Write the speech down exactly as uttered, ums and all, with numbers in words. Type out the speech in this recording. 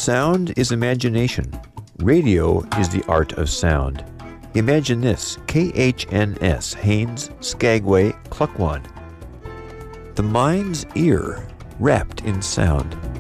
Sound is imagination. Radio is the art of sound. Imagine this, K H N S, Haines, Skagway, Klukwan. The mind's ear wrapped in sound.